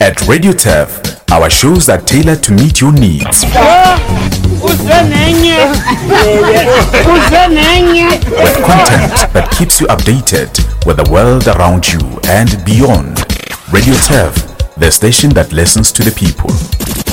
At Radio Turf, our shows are tailored to meet your needs. With content that keeps you updated with the world around you and beyond. Radio Turf, the station that listens to the people.